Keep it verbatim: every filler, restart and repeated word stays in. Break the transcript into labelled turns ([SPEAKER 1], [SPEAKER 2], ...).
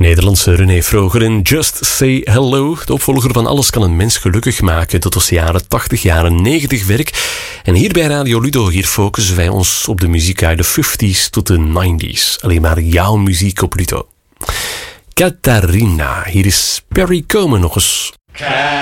[SPEAKER 1] Nederlandse René Vroger in Just Say Hello. De opvolger van Alles kan een mens gelukkig maken. Dat was jaren tachtig, jaren negentig werk. En hier bij Radio Ludo, hier focussen wij ons op de muziek uit de vijftiger tot de negentig. Alleen maar jouw muziek op Ludo. Katharina, hier is Perry Como nog eens.